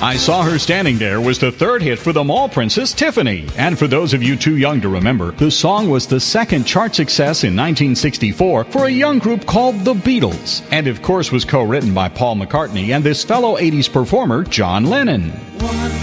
I Saw Her Standing There was the third hit for the mall princess Tiffany. And for those of you too young to remember, the song was the second chart success in 1964 for a young group called the Beatles. And of course was co-written by Paul McCartney and this fellow 80s performer, John Lennon.